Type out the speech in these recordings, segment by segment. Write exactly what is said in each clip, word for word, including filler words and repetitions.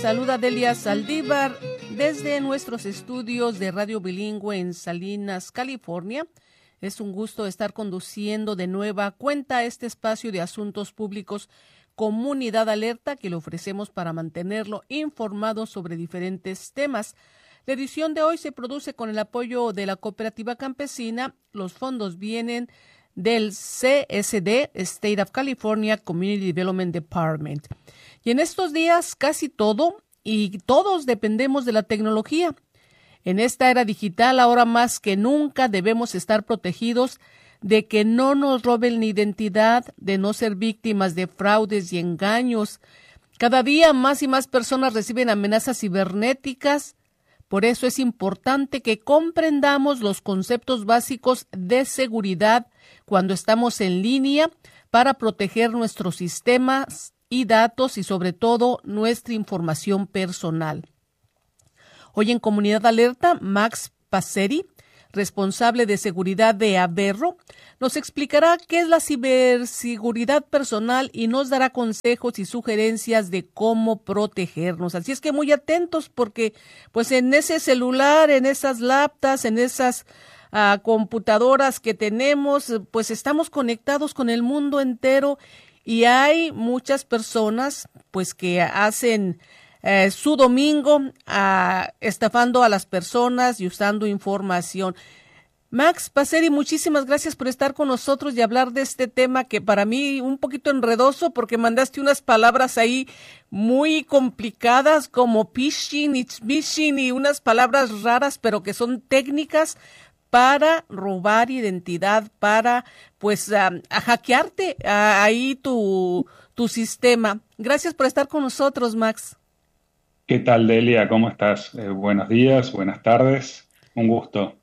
Saluda Delia Saldívar desde nuestros estudios de Radio Bilingüe en Salinas, California. Es un gusto estar conduciendo de nueva cuenta este espacio de asuntos públicos Comunidad Alerta que le ofrecemos para mantenerlo informado sobre diferentes temas. La edición de hoy se produce con el apoyo de la Cooperativa Campesina. Los fondos vienen del C S D, State of California Community Development Department. Y en estos días casi todo y todos dependemos de la tecnología. En esta era digital, ahora más que nunca debemos estar protegidos de que no nos roben la identidad, de no ser víctimas de fraudes y engaños. Cada día más y más personas reciben amenazas cibernéticas. Por eso es importante que comprendamos los conceptos básicos de seguridad cuando estamos en línea para proteger nuestros sistemas y datos y sobre todo nuestra información personal. Hoy en Comunidad Alerta, Max Passeri, responsable de seguridad de Averro, nos explicará qué es la ciberseguridad personal y nos dará consejos y sugerencias de cómo protegernos. Así es que muy atentos porque pues en ese celular, en esas laptops, en esas uh, computadoras que tenemos, pues estamos conectados con el mundo entero y hay muchas personas pues que hacen Eh, su domingo uh, estafando a las personas y usando información. Max Passeri, muchísimas gracias por estar con nosotros y hablar de este tema que para mí un poquito enredoso porque mandaste unas palabras ahí muy complicadas como phishing y smishing y unas palabras raras pero que son técnicas para robar identidad, para pues uh, a hackearte uh, ahí tu, tu sistema. Gracias por estar con nosotros, Max. ¿Qué tal, Delia? ¿Cómo estás? Eh, buenos días, buenas tardes. Un gusto.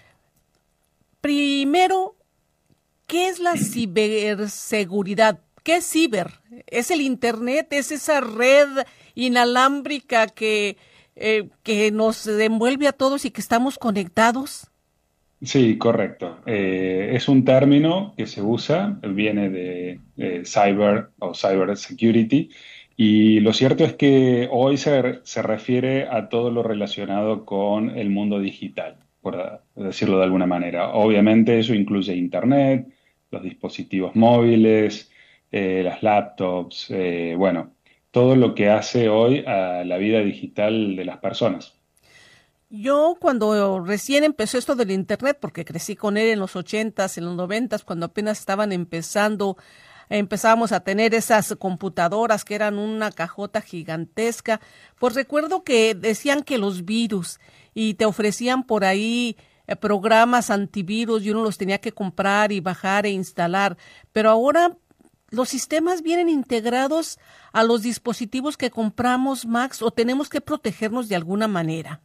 Primero, ¿qué es la ciberseguridad? ¿Qué es ciber? ¿Es el Internet? ¿Es esa red inalámbrica que, eh, que nos envuelve a todos y que estamos conectados? Sí, correcto. Eh, es un término que se usa, viene de, de cyber o cyber security. Y lo cierto es que hoy se, se refiere a todo lo relacionado con el mundo digital, por decirlo de alguna manera. Obviamente eso incluye Internet, los dispositivos móviles, eh, las laptops, eh, bueno, todo lo que hace hoy a la vida digital de las personas. Yo cuando recién empezó esto del Internet, porque crecí con él en los ochentas, en los noventas, cuando apenas estaban empezando empezábamos a tener esas computadoras que eran una cajota gigantesca, pues recuerdo que decían que los virus y te ofrecían por ahí eh, programas antivirus y uno los tenía que comprar y bajar e instalar, pero ahora los sistemas vienen integrados a los dispositivos que compramos, Max, o tenemos que protegernos de alguna manera.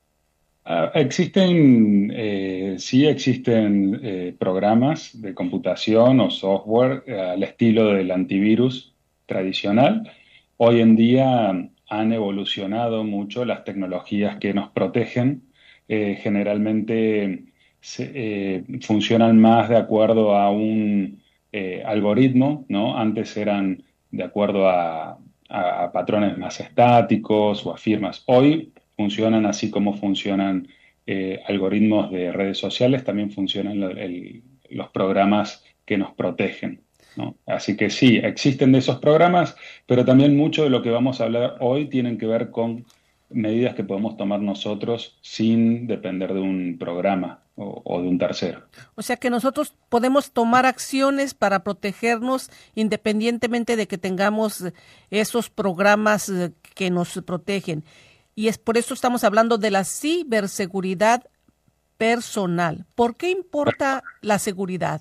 Uh, existen, eh, sí existen eh, programas de computación o software eh, al estilo del antivirus tradicional. Hoy en día han evolucionado mucho las tecnologías que nos protegen. Eh, generalmente se, eh, funcionan más de acuerdo a un eh, algoritmo, ¿no? Antes eran de acuerdo a, a, a patrones más estáticos o a firmas. Hoy funcionan así como funcionan eh, algoritmos de redes sociales, también funcionan lo, el, los programas que nos protegen, ¿no? Así que sí, existen de esos programas, pero también mucho de lo que vamos a hablar hoy tienen que ver con medidas que podemos tomar nosotros sin depender de un programa o, o de un tercero. O sea que nosotros podemos tomar acciones para protegernos independientemente de que tengamos esos programas que nos protegen. Y es por eso estamos hablando de la ciberseguridad personal. ¿Por qué importa la seguridad?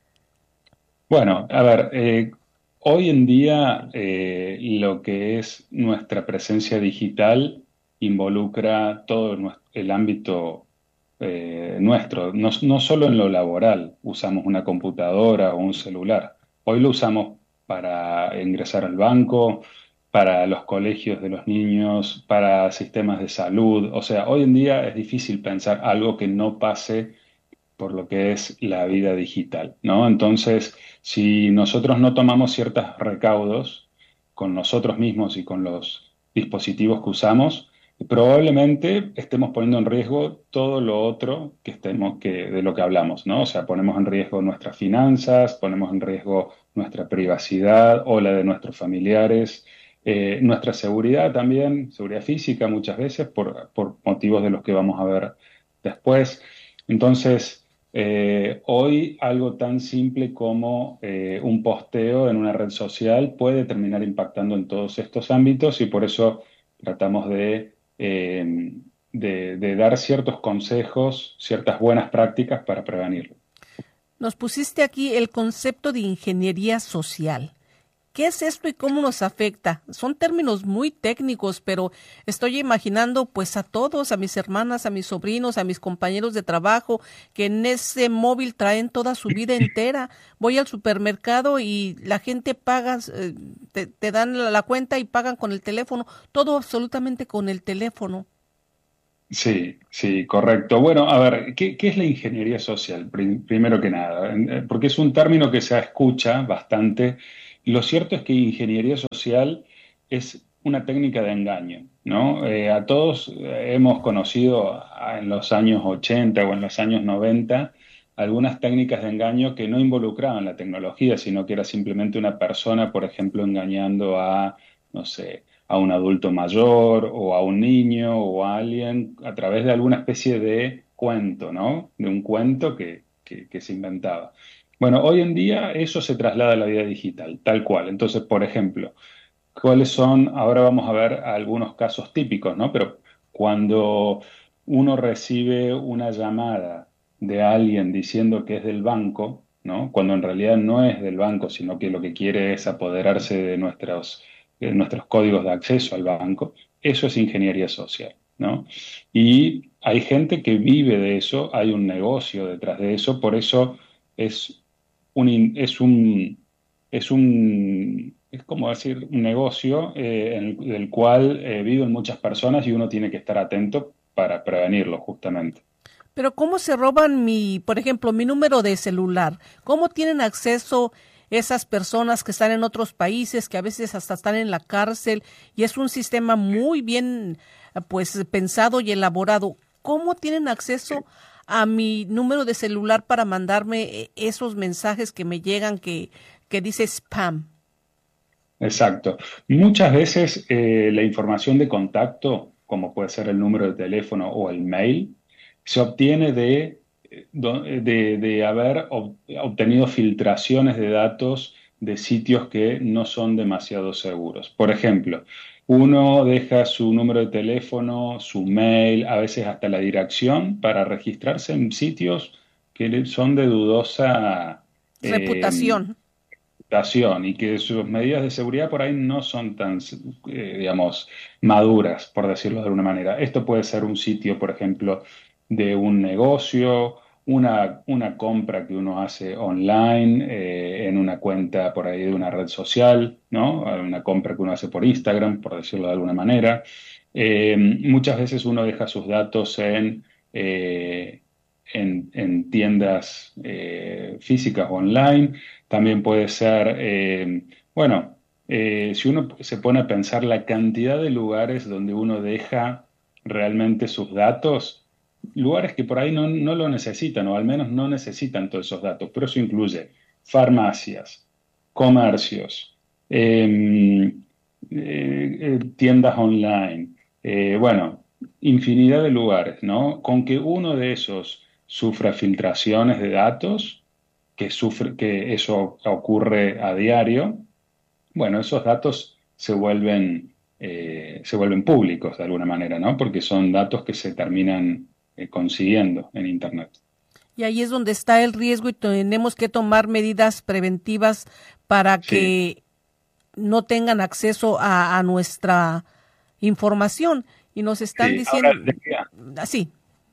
Bueno, a ver, eh, hoy en día eh, lo que es nuestra presencia digital involucra todo nues- el ámbito eh, nuestro, no, no solo en lo laboral, usamos una computadora o un celular. Hoy lo usamos para ingresar al banco, para los colegios de los niños, para sistemas de salud. O sea, hoy en día es difícil pensar algo que no pase por lo que es la vida digital, ¿no? Entonces, si nosotros no tomamos ciertos recaudos con nosotros mismos y con los dispositivos que usamos, probablemente estemos poniendo en riesgo todo lo otro que estemos, que, de lo que hablamos, ¿no? O sea, ponemos en riesgo nuestras finanzas, ponemos en riesgo nuestra privacidad o la de nuestros familiares, eh, nuestra seguridad también, seguridad física muchas veces, por, por motivos de los que vamos a ver después. Entonces, eh, hoy algo tan simple como eh, un posteo en una red social puede terminar impactando en todos estos ámbitos y por eso tratamos de, eh, de, de dar ciertos consejos, ciertas buenas prácticas para prevenirlo. Nos pusiste aquí el concepto de ingeniería social. ¿Qué es esto y cómo nos afecta? Son términos muy técnicos, pero estoy imaginando pues a todos, a mis hermanas, a mis sobrinos, a mis compañeros de trabajo, que en ese móvil traen toda su vida entera. Voy al supermercado y la gente paga, eh, te, te dan la, la cuenta y pagan con el teléfono, todo absolutamente con el teléfono. Sí, sí, correcto. Bueno, a ver, ¿qué, qué es la ingeniería social? Prim- primero que nada, Eh, porque es un término que se escucha bastante. Lo cierto es que ingeniería social es una técnica de engaño, ¿no? Eh, a todos eh, hemos conocido a- en los años ochenta o en los años noventa algunas técnicas de engaño que no involucraban la tecnología, sino que era simplemente una persona, por ejemplo, engañando a, no sé, a un adulto mayor o a un niño o a alguien a través de alguna especie de cuento, ¿no? De un cuento que, que, que se inventaba. Bueno, hoy en día eso se traslada a la vida digital, tal cual. Entonces, por ejemplo, ¿cuáles son? Ahora vamos a ver algunos casos típicos, ¿no? Pero cuando uno recibe una llamada de alguien diciendo que es del banco, ¿no? Cuando en realidad no es del banco, sino que lo que quiere es apoderarse de nuestros, de nuestros códigos de acceso al banco, eso es ingeniería social, ¿no? Y hay gente que vive de eso, hay un negocio detrás de eso, por eso es un, in- es un, es un, es como decir, un negocio eh, en el, del cual eh, viven muchas personas y uno tiene que estar atento para prevenirlo, justamente. Pero ¿cómo se roban mi, por ejemplo, mi número de celular? ¿Cómo tienen acceso esas personas que están en otros países, que a veces hasta están en la cárcel y es un sistema muy bien, eh, pues, pensado y elaborado? ¿Cómo tienen acceso a mi número de celular para mandarme eh, esos mensajes que me llegan que, que dice spam? Exacto. Muchas veces eh, la información de contacto, como puede ser el número de teléfono o el mail, se obtiene de, eh, do- de, de haber ob- obtenido filtraciones de datos de sitios que no son demasiado seguros. Por ejemplo, uno deja su número de teléfono, su mail, a veces hasta la dirección para registrarse en sitios que son de dudosa eh, Reputación. reputación y que sus medidas de seguridad por ahí no son tan, eh, digamos, maduras, por decirlo de alguna manera. Esto puede ser un sitio, por ejemplo, de un negocio, una, una compra que uno hace online, eh, en una cuenta por ahí de una red social, ¿no? Una compra que uno hace por Instagram, por decirlo de alguna manera. Eh, muchas veces uno deja sus datos en... eh, en, en tiendas eh, físicas o online, también puede ser, eh, bueno, eh, si uno se pone a pensar la cantidad de lugares donde uno deja realmente sus datos, lugares que por ahí no, no lo necesitan o al menos no necesitan todos esos datos, pero eso incluye farmacias, comercios, eh, eh, eh, tiendas online, eh, bueno, infinidad de lugares, ¿no? Con que uno de esos sufra filtraciones de datos, que sufre, que eso ocurre a diario, bueno, esos datos se vuelven, eh, se vuelven públicos de alguna manera, ¿no? Porque son datos que se terminan eh, consiguiendo en Internet. Y ahí es donde está el riesgo y tenemos que tomar medidas preventivas para Sí, que no tengan acceso a, a nuestra información. Y nos están sí. Ahora, diciendo así.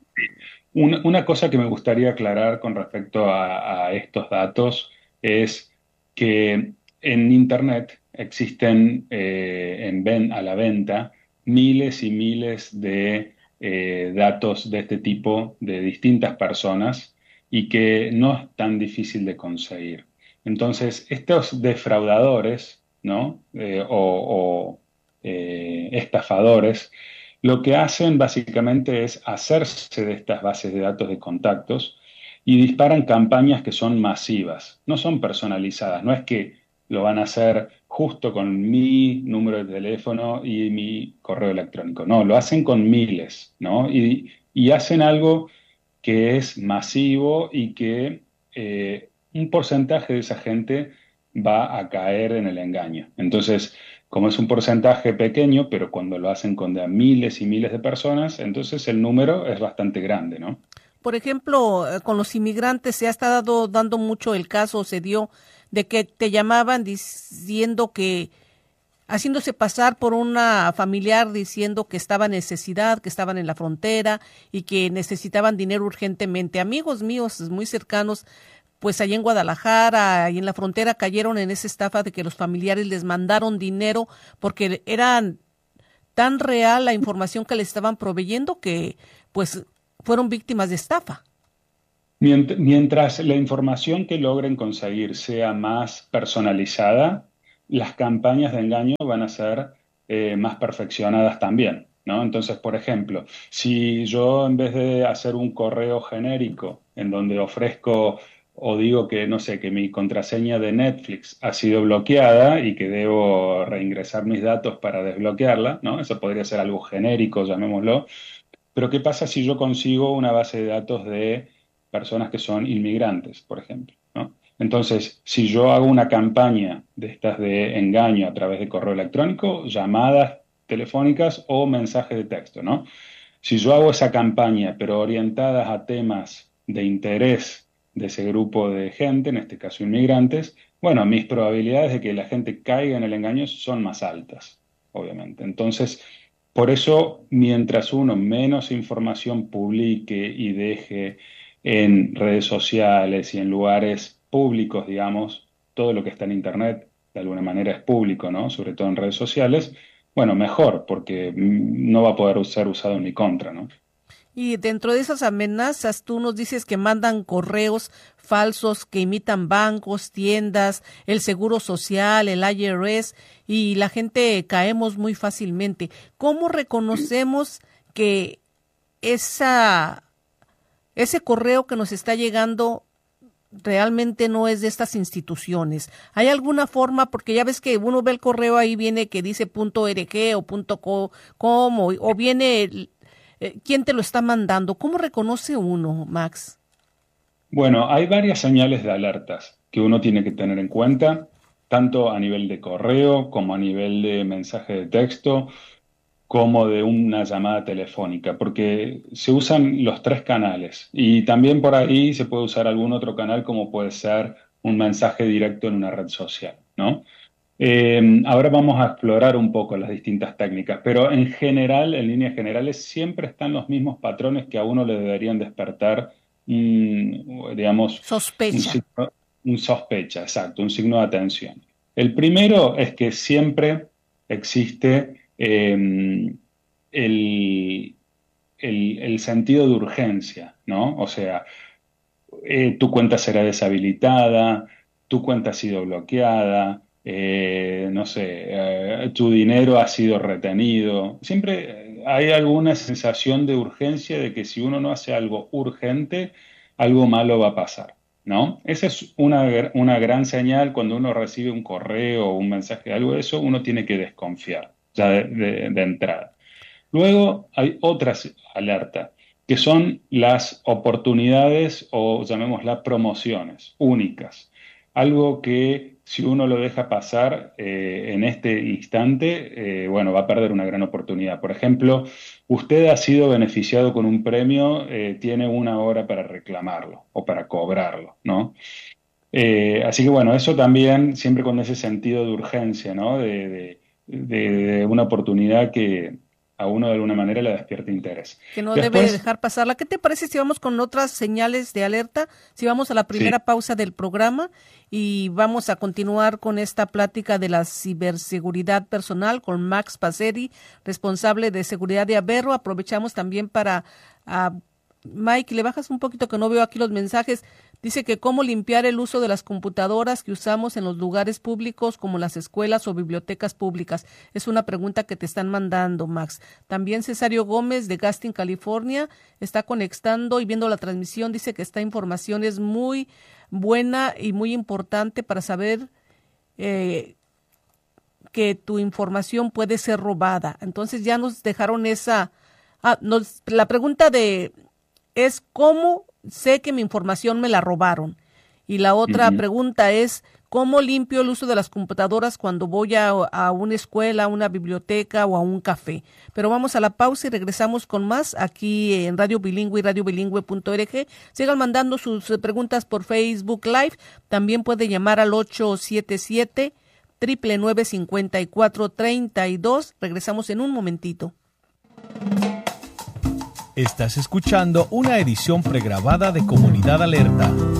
una, una cosa que me gustaría aclarar con respecto a, a estos datos es que en Internet existen eh, en ven- a la venta miles y miles de eh, datos de este tipo de distintas personas y que no es tan difícil de conseguir. Entonces, estos defraudadores, ¿no? Eh, o, eh, estafadores, lo que hacen básicamente es hacerse de estas bases de datos de contactos y disparan campañas que son masivas, no son personalizadas, no es que lo van a hacer justo con mi número de teléfono y mi correo electrónico, no, lo hacen con miles, ¿no? Y, y hacen algo que es masivo y que eh, un porcentaje de esa gente va a caer en el engaño. Entonces, como es un porcentaje pequeño, pero cuando lo hacen con de a miles y miles de personas, entonces el número es bastante grande, ¿no? Por ejemplo, eh, con los inmigrantes se ha estado dando mucho el caso, se dio, de que te llamaban diciendo que, haciéndose pasar por una familiar, diciendo que estaba en necesidad, que estaban en la frontera y que necesitaban dinero urgentemente. Amigos míos muy cercanos, pues allá en Guadalajara y en la frontera cayeron en esa estafa de que los familiares les mandaron dinero porque eran tan real la información que les estaban proveyendo que pues fueron víctimas de estafa. Mient- Mientras la información que logren conseguir sea más personalizada, las campañas de engaño van a ser eh, más perfeccionadas también, ¿no? Entonces, por ejemplo, si yo en vez de hacer un correo genérico en donde ofrezco o digo que, no sé, que mi contraseña de Netflix ha sido bloqueada y que debo reingresar mis datos para desbloquearla, ¿no? Eso podría ser algo genérico, llamémoslo. Pero ¿qué pasa si yo consigo una base de datos de personas que son inmigrantes, por ejemplo, ¿no? Entonces, si yo hago una campaña de estas de engaño a través de correo electrónico, llamadas telefónicas o mensajes de texto, ¿no? Si yo hago esa campaña, pero orientadas a temas de interés de ese grupo de gente, en este caso inmigrantes, bueno, mis probabilidades de que la gente caiga en el engaño son más altas, obviamente. Entonces, por eso, mientras uno menos información publique y deje en redes sociales y en lugares públicos, digamos, todo lo que está en Internet de alguna manera es público, ¿no? Sobre todo en redes sociales, bueno, mejor, porque mm, no va a poder ser usado en mi contra, ¿no? Y dentro de esas amenazas, tú nos dices que mandan correos falsos que imitan bancos, tiendas, el Seguro Social, el I R S, y la gente caemos muy fácilmente. ¿Cómo reconocemos que esa, ese correo que nos está llegando realmente no es de estas instituciones? ¿Hay alguna forma? Porque ya ves que uno ve el correo, ahí viene que dice .org o .com o, o viene el, eh, quién te lo está mandando. ¿Cómo reconoce uno, Max? Bueno, hay varias señales de alertas que uno tiene que tener en cuenta, tanto a nivel de correo como a nivel de mensaje de texto, como de una llamada telefónica, porque se usan los tres canales y también por ahí se puede usar algún otro canal como puede ser un mensaje directo en una red social, ¿no? Eh, ahora vamos a explorar un poco las distintas técnicas, pero en general, en líneas generales, siempre están los mismos patrones que a uno le deberían despertar, un, digamos, un Sospecha. signo, un sospecha, exacto, un signo de atención. El primero es que siempre existe eh, el, el, el sentido de urgencia, ¿no? O sea, eh, tu cuenta será deshabilitada, tu cuenta ha sido bloqueada, eh, no sé, eh, tu dinero ha sido retenido. Siempre hay alguna sensación de urgencia de que si uno no hace algo urgente, algo malo va a pasar, ¿no? Esa es una, gr- una gran señal cuando uno recibe un correo o un mensaje, algo de eso, uno tiene que desconfiar ya de de- de entrada. Luego hay otras alertas, que son las oportunidades o llamémoslas promociones únicas. Algo que si uno lo deja pasar eh, en este instante, eh, bueno, va a perder una gran oportunidad. Por ejemplo, usted ha sido beneficiado con un premio, eh, tiene una hora para reclamarlo o para cobrarlo, ¿no? Eh, así que bueno, eso también siempre con ese sentido de urgencia, ¿no? De, de- de- de una oportunidad que a uno de alguna manera le despierta interés. Que no debe Después, dejar pasarla. ¿Qué te parece si vamos con otras señales de alerta? Si vamos a la sí, primera pausa del programa y vamos a continuar con esta plática de la ciberseguridad personal con Max Paceri, responsable de seguridad de Averro. Aprovechamos también para ah, Mike, le bajas un poquito que no veo aquí los mensajes. Dice que cómo limpiar el uso de las computadoras que usamos en los lugares públicos como las escuelas o bibliotecas públicas. Es una pregunta que te están mandando, Max. También Cesario Gómez de Gaston, California, está conectando y viendo la transmisión. Dice que esta información es muy buena y muy importante para saber eh, que tu información puede ser robada. Entonces ya nos dejaron esa... Ah, nos, la pregunta de es cómo sé que mi información me la robaron. Y la otra uh-huh. pregunta es cómo limpio el uso de las computadoras cuando voy a, a una escuela, a una biblioteca o a un café. Pero vamos a la pausa y regresamos con más aquí en Radio Bilingüe y radio bilingüe punto org. Sigan mandando sus preguntas por Facebook Live. También puede llamar al ocho siete siete, nueve nueve nueve, cinco cuatro tres dos. Regresamos en un momentito. Estás escuchando una edición pregrabada de Comunidad Alerta.